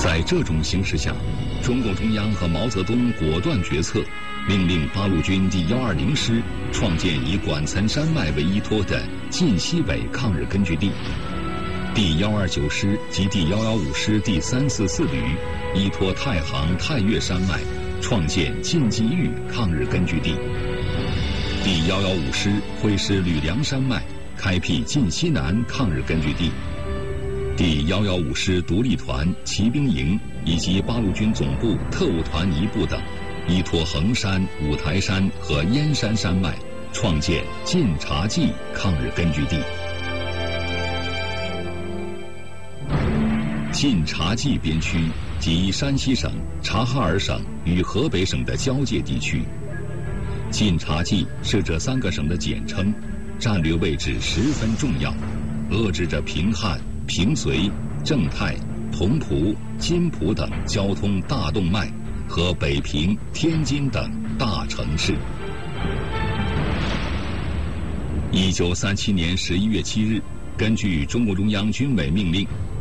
在这种形势下，中共中央和毛泽东果断决策，命令八路军第120师创建以管岑山脉为依托的晋西北抗日根据地，第129师及第115师第344旅依托太行、太岳山脉创建晋冀豫抗日根据地，第115师会师吕梁山脉，开辟晋西南抗日根据地。第115师独立团、骑兵营以及八路军总部特务团一部等，依托衡山、五台山和燕山山脉，创建晋察冀抗日根据地。晋察冀边区即山西省、察哈尔省与河北省的交界地区。晋察冀是这3个省的简称，战略位置十分重要，遏制着平汉、平绥、正太、同蒲、津浦等交通大动脉和北平、天津等大城市。1937年11月7日，根据中共中央军委命令，